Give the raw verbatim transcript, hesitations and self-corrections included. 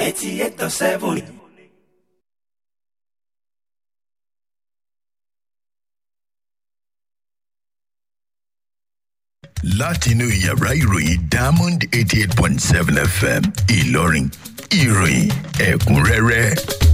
eighty-eight point seven. látinú yàrá ìròyìn Diamond eighty eight point seven F M Ìlọrin ìròyìn ẹ̀kúnrẹ́rẹ́.